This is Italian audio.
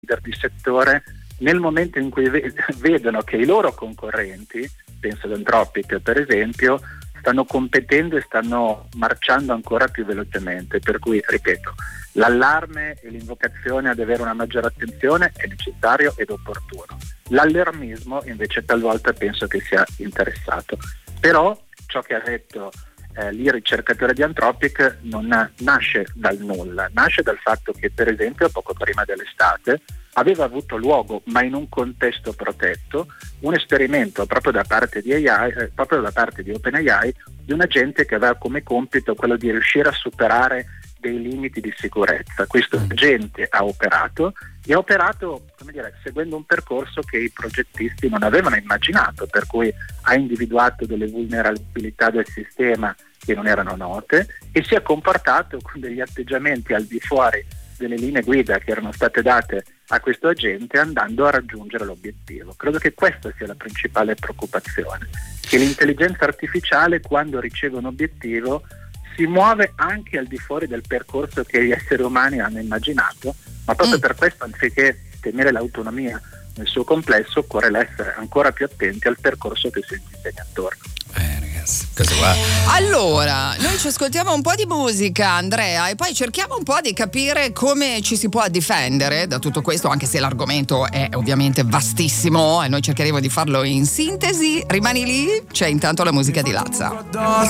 leader di settore, nel momento in cui vedono che i loro concorrenti, penso ad Anthropic per esempio, stanno competendo e stanno marciando ancora più velocemente, per cui, ripeto, l'allarme e l'invocazione ad avere una maggiore attenzione è necessario ed opportuno. L'allarmismo invece talvolta penso che sia interessato. Però ciò che ha detto il ricercatore di Anthropic non nasce dal nulla, nasce dal fatto che, per esempio, poco prima dell'estate aveva avuto luogo, ma in un contesto protetto, un esperimento proprio da parte di OpenAI, di un agente che aveva come compito quello di riuscire a superare dei limiti di sicurezza. Questo agente ha operato, seguendo un percorso che i progettisti non avevano immaginato, per cui ha individuato delle vulnerabilità del sistema che non erano note e si è comportato con degli atteggiamenti al di fuori delle linee guida che erano state date a questo agente, andando a raggiungere l'obiettivo. Credo che questa sia la principale preoccupazione, che l'intelligenza artificiale, quando riceve un obiettivo, si muove anche al di fuori del percorso che gli esseri umani hanno immaginato, ma proprio per questo, anziché temere l'autonomia nel suo complesso, occorre essere ancora più attenti al percorso che si disegna attorno. Ragazzi, cosa va? Allora, noi ci ascoltiamo un po' di musica, Andrea, e poi cerchiamo un po' di capire come ci si può difendere da tutto questo, anche se l'argomento è ovviamente vastissimo e noi cercheremo di farlo in sintesi. Rimani lì, c'è intanto la musica di Lazza.